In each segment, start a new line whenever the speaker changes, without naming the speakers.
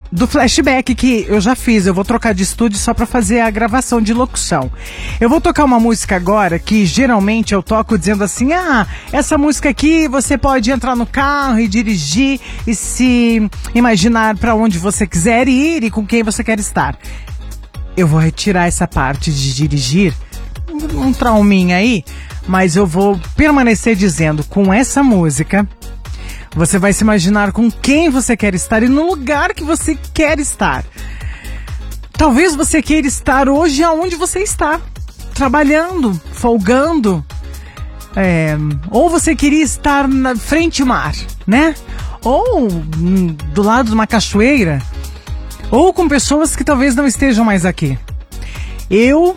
do flashback que eu já fiz. Eu vou trocar de estúdio só pra fazer a gravação de locução. Eu vou tocar uma música agora que geralmente eu toco dizendo assim: essa música aqui você pode entrar no carro e dirigir e se imaginar pra onde você quiser ir e com quem você quer estar. Eu vou retirar essa parte de dirigir, um trauminha aí, mas eu vou permanecer dizendo: com essa música você vai se imaginar com quem você quer estar e no lugar que você quer estar. Talvez você queira estar hoje aonde você está, trabalhando, folgando, ou você queria estar na frente ao mar, né? Ou do lado de uma cachoeira, ou com pessoas que talvez não estejam mais aqui. Eu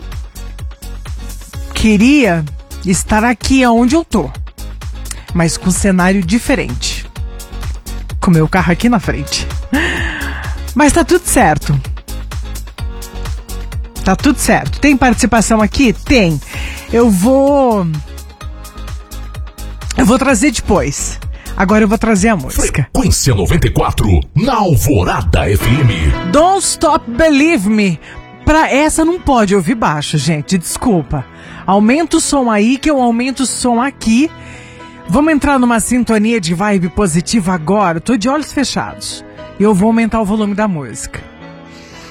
queria estar aqui aonde eu tô, mas com um cenário diferente, com meu carro aqui na frente. Mas tá tudo certo. Tá tudo certo. Tem participação aqui? Tem. Eu vou trazer depois. Agora eu vou trazer a música.
Frequência 94, na Alvorada FM.
Don't Stop Believe Me. Pra essa não pode ouvir baixo, gente. Desculpa. Aumenta o som aí que eu aumento o som aqui. Vamos entrar numa sintonia de vibe positiva agora. Tô de olhos fechados. E eu vou aumentar o volume da música.